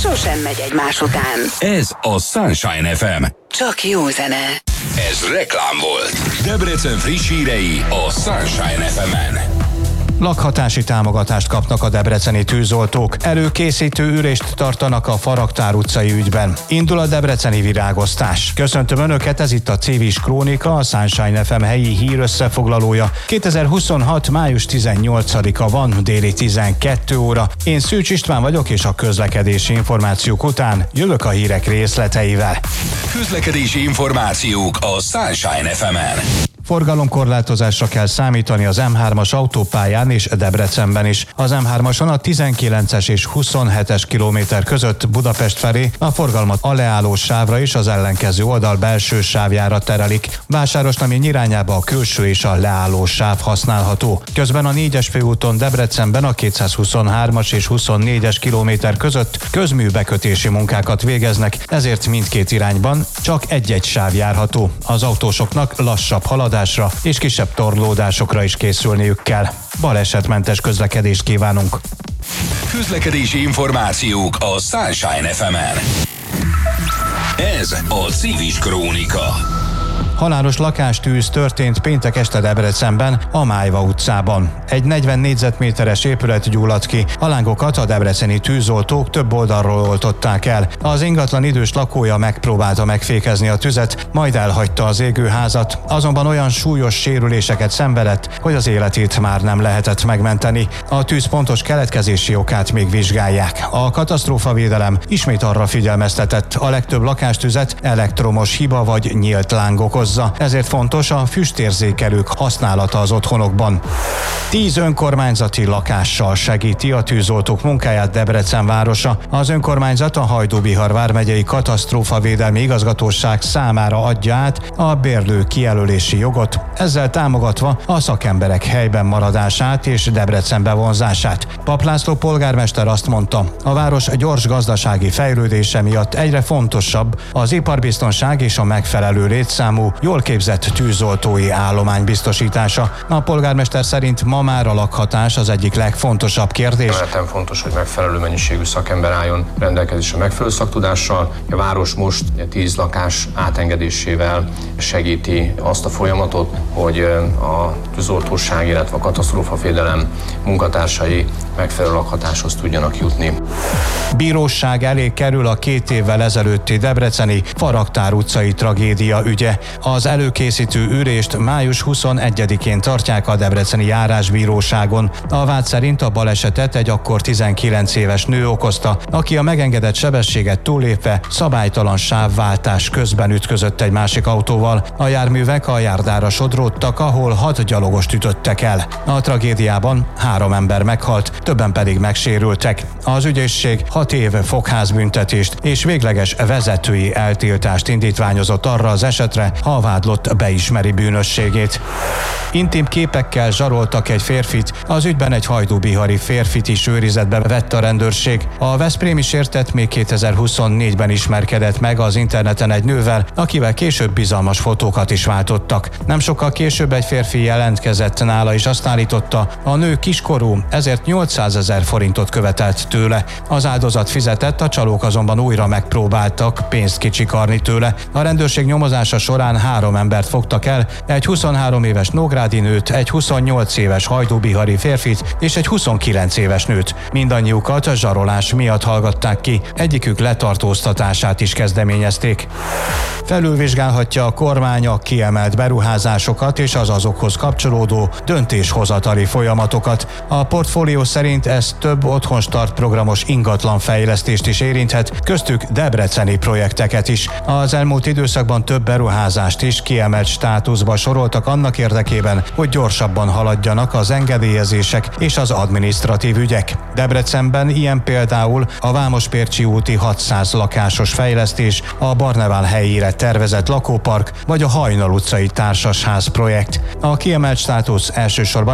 sosem megy egymás után. Ez a Sunshine FM. Csak jó zene. Ez reklám volt. Debrecen friss hírei a Sunshine FM-en. Lakhatási támogatást kapnak a debreceni tűzoltók. Előkészítő ülést tartanak a Faragtár utcai ügyben. Indul a debreceni virágosztás. Köszöntöm Önöket, ez itt a Civis Krónika, a Sunshine FM helyi hír összefoglalója. 2026. május 18-a van, déli 12 óra. Én Szűcs István vagyok, és a közlekedési információk után jövök a hírek részleteivel. Közlekedési információk a Sunshine FM-en. Forgalomkorlátozásra kell számítani az M3-as autópályán és Debrecenben is. Az M3-ason a 19-es és 27-es kilométer között Budapest felé a forgalmat a leálló sávra és az ellenkező oldal belső sávjára terelik. Vásárosnamény irányába a külső és a leálló sáv használható. Közben a 4-es főúton Debrecenben a 223-as és 24-es kilométer között közműbekötési munkákat végeznek, ezért mindkét irányban csak egy-egy sáv járható. Az autósoknak lassabb haladásra és kisebb torlódásokra is készülniük kell. Balesetmentes közlekedést kívánunk! Közlekedési információk a Sunshine FM-en. Ez a Civis Krónika. Halálos lakástűz történt péntek este Debrecenben, a Májva utcában. Egy 40 négyzetméteres épület gyulladt ki. A lángokat a debreceni tűzoltók több oldalról oltották el. Az ingatlan idős lakója megpróbálta megfékezni a tüzet, majd elhagyta az égőházat, azonban olyan súlyos sérüléseket szenvedett, hogy az életét már nem lehetett megmenteni. A tűz pontos keletkezési okát még vizsgálják. A katasztrófavédelem ismét arra figyelmeztetett, a legtöbb lakástüzet elektromos hiba vagy nyílt láng okoz. Ezért fontos a füstérzékelők használata az otthonokban. 10 önkormányzati lakással segíti a tűzoltók munkáját Debrecen városa. Az önkormányzat a Hajdú-Bihar vármegyei katasztrófavédelmi igazgatóság számára adja át a bérlő kijelölési jogot, ezzel támogatva a szakemberek helyben maradását és Debrecen bevonzását. Papp László polgármester azt mondta, a város gyors gazdasági fejlődése miatt egyre fontosabb az iparbiztonság és a megfelelő létszámú, jól képzett tűzoltói állomány biztosítása. A polgármester szerint ma már a lakhatás az egyik legfontosabb kérdés. Emelten fontos, hogy megfelelő mennyiségű szakember álljon rendelkezésre megfelelő szaktudással. A város most 10 lakás átengedésével segíti azt a folyamatot, hogy a tűzoltóság, illetve a katasztrófavédelem munkatársai megfelelő lakhatáshoz tudjanak jutni. Bíróság elé kerül a 2 évvel ezelőtti debreceni Faragtár utcai tragédia ügye. Az előkészítő ülést május 21-én tartják a debreceni járásbíróságon. A vád szerint a balesetet egy akkor 19 éves nő okozta, aki a megengedett sebességet túllépve szabálytalan sávváltás közben ütközött egy másik autóval. A járművek a járdára sodródtak, ahol 6 gyalogost ütöttek el. A tragédiában 3 ember meghalt, többen pedig megsérültek. Az ügyészség 6 év fogházbüntetést és végleges vezetői eltiltást indítványozott arra az esetre, ha a vádlott beismeri bűnösségét. Intim képekkel zsaroltak egy férfit, az ügyben egy hajdú-bihari férfit is őrizetbe vett a rendőrség. A veszprémi sértett még 2024-ben ismerkedett meg az interneten egy nővel, akivel később bizalmas fotókat is váltottak. Nem sokkal később egy férfi jelentkezett nála és azt állította, a nő kiskorú, ezért 800 000 forintot követelt tőle. Az áldozat fizetett, a csalók azonban újra megpróbáltak pénzt kicsikarni tőle. A rendőrség nyomozása során 3 embert fogtak el, egy 23 éves nógrádi nőt, egy 28 éves hajdú-bihari férfit és egy 29 éves nőt. Mindannyiukat a zsarolás miatt hallgatták ki, egyikük letartóztatását is kezdeményezték. Felülvizsgálhatja a kormány a kiemelt beruházásokat és az azokhoz kapcsolódó döntéshozatali folyamatokat. A portfólió szerint ez több otthonstart programos ingatlanfejlesztést is érinthet, köztük debreceni projekteket is. Az elmúlt időszakban több beruházást is kiemelt státuszba soroltak annak érdekében, hogy gyorsabban haladjanak az engedélyezések és az adminisztratív ügyek. Debrecenben ilyen például a Vámospércsi úti 600 lakásos fejlesztés, a Barnevál helyére tervezett lakópark vagy a Hajnal utcai társasház projekt. A kiemelt státusz elsősorban